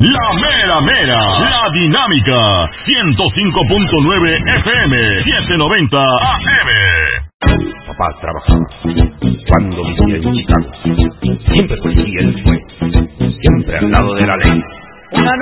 La mera mera, la dinámica, 105.9 FM, 790 AM. Papá trabajaba cuando vivía en Chicago. Siempre policía él fue, siempre al lado de la ley.